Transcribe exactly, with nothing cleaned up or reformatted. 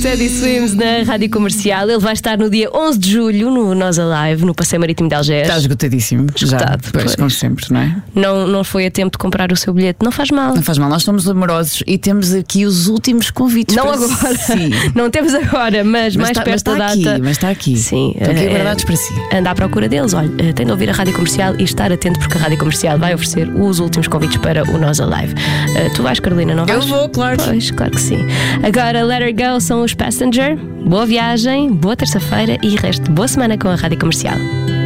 Teddy Swims na Rádio Comercial. Ele vai estar no dia onze de julho no Nós Alive, no Passeio Marítimo de Algés. Está esgotadíssimo. Esgotado, já, pois, pois. como sempre, não é? Não, não foi a tempo de comprar o seu bilhete. Não faz mal. Não faz mal, nós somos amorosos e temos aqui os últimos convites. Não para agora. si. Não temos agora, mas, Mas mais está, perto mas da está data. aqui, mas está aqui. Sim. Estão aqui é, guardados para si. Anda à procura deles. Olha, tem de ouvir a Rádio Comercial e estar atento porque a Rádio Comercial vai oferecer os últimos convites para o Nós Alive. Uh, tu vais, Carolina, não vais? Eu vou, claro. Pois, claro que sim. Agora, Let Her Go são os Passenger. Boa viagem, boa terça-feira e resto de boa semana com a Rádio Comercial.